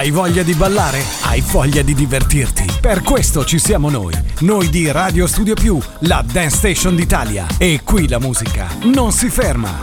Hai voglia di ballare? Hai voglia di divertirti? Per questo ci siamo noi di Radio Studio Più, la Dance Station d'Italia. E qui la musica non si ferma.